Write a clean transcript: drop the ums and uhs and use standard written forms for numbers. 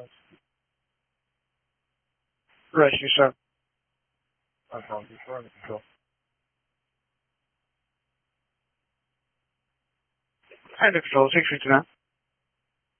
Right, you sir. Control. And the control 659.